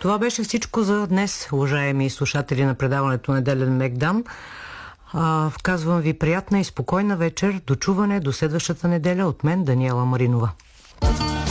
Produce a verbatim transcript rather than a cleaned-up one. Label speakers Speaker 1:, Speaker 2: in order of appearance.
Speaker 1: Това беше всичко за днес, уважаеми слушатели на предаването Неделен Мегдан. А, казвам ви приятна и спокойна вечер. До чуване до следващата неделя от мен, Даниела Маринова.